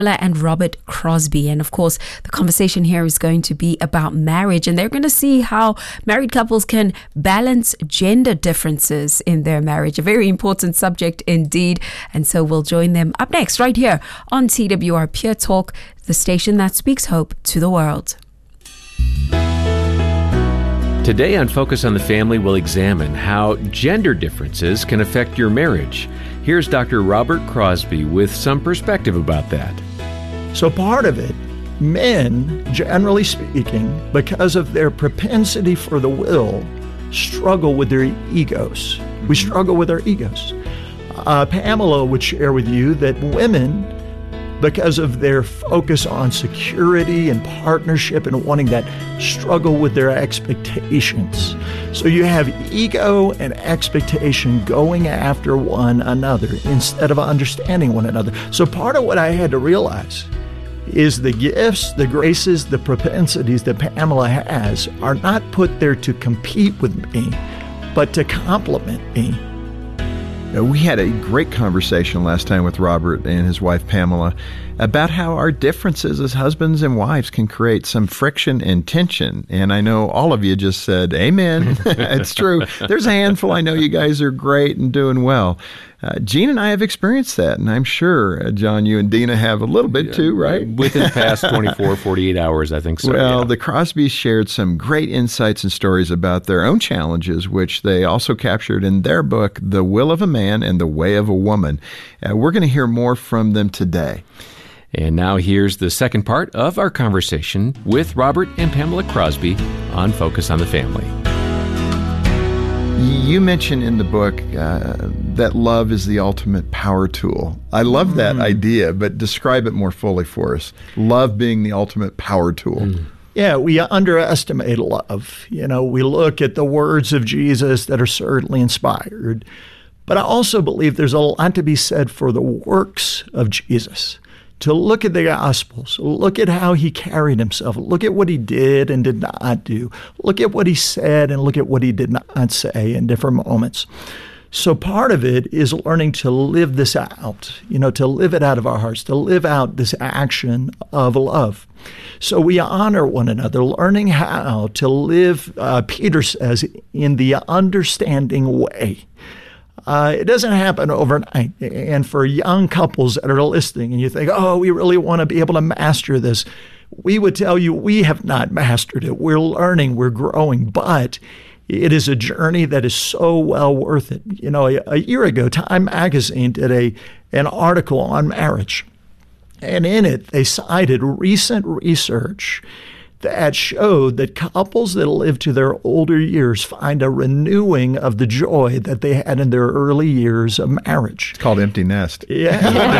and Robert Crosby. And of course, the conversation here is going to be about marriage, and they're going to see how married couples can balance gender differences in their marriage. A very important subject indeed. And so we'll join them up next right here on TWR Pure Talk, the station that speaks hope to the world. Today on Focus on the Family, we'll examine how gender differences can affect your marriage. Here's Dr. Robert Crosby with some perspective about that. So part of it, men, generally speaking, because of their propensity for the will, struggle with their egos. We struggle with our egos. Pamela would share with you that women, because of their focus on security and partnership and wanting that, struggle with their expectations. So you have ego and expectation going after one another instead of understanding one another. So part of what I had to realize is the gifts, the graces, the propensities that Pamela has are not put there to compete with me, but to complement me. We had a great conversation last time with Robert and his wife Pamela about how our differences as husbands and wives can create some friction and tension. And I know all of you just said, amen. It's true. There's a handful. I know you guys are great and doing well. Gene and I have experienced that, and I'm sure, John, you and Dina have a little bit too, right? Within the past 24, 48 hours, I think so. Well, the Crosbys shared some great insights and stories about their own challenges, which they also captured in their book, The Will of a Man and the Way of a Woman. We're going to hear more from them today. And now here's the second part of our conversation with Robert and Pamela Crosby on Focus on the Family. You mentioned in the book that love is the ultimate power tool. I love that idea, but describe it more fully for us. Love being the ultimate power tool. Yeah, we underestimate love. You know, we look at the words of Jesus that are certainly inspired, but I also believe there's a lot to be said for the works of Jesus. To look at the Gospels, look at how he carried himself, look at what he did and did not do, look at what he said and look at what he did not say in different moments. So part of it is learning to live this out, to live it out of our hearts, to live out this action of love. So we honor one another, learning how to live, Peter says, in the understanding way. It doesn't happen overnight. And for young couples that are listening and you think, oh, we really want to be able to master this, we would tell you we have not mastered it. We're learning, we're growing, but it is a journey that is so well worth it. A year ago, Time Magazine did an article on marriage. And in it, they cited recent research that showed that couples that live to their older years find a renewing of the joy that they had in their early years of marriage. It's called empty nest. Yeah,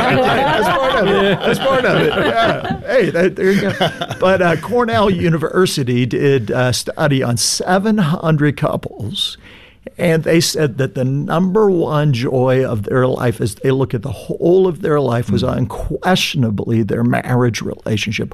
that's part of it. Yeah. Hey, there you go. But Cornell University did a study on 700 couples, and they said that the number one joy of their life as they look at the whole of their life was unquestionably their marriage relationship.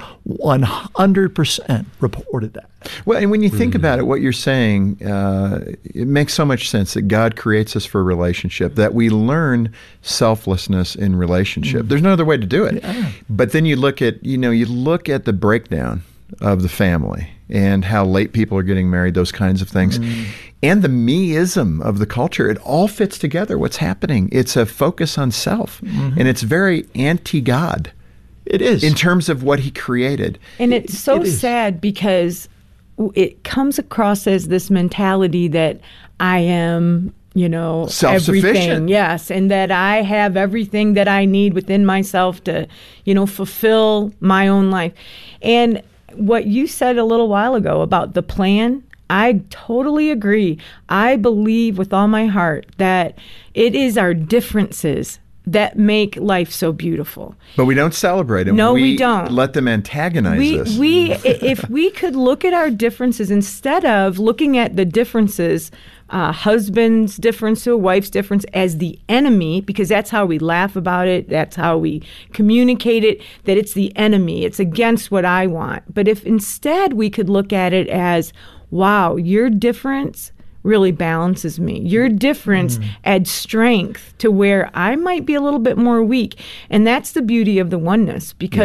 100% reported that. Well, and when you think about it, what you're saying, it makes so much sense that God creates us for a relationship, that we learn selflessness in relationship. There's no other way to do it. Yeah. But then you look at the breakdown of the family and how late people are getting married, those kinds of things. And the me-ism of the culture, it all fits together. What's happening? It's a focus on self, and it's very anti-God. It is. In terms of what he created. And it's so sad because it comes across as this mentality that I am, self-sufficient. Everything. Yes, and that I have everything that I need within myself to, fulfill my own life. And what you said a little while ago about the plan, I totally agree. I believe with all my heart that it is our differences that make life so beautiful. But we don't celebrate them. No, we don't. Let them antagonize us. If we could look at our differences instead of looking at the differences, husband's difference to a wife's difference as the enemy, because that's how we laugh about it, that's how we communicate it, that it's the enemy, it's against what I want. But if instead we could look at it as, wow, your difference really balances me. Your difference adds strength to where I might be a little bit more weak. And that's the beauty of the oneness, because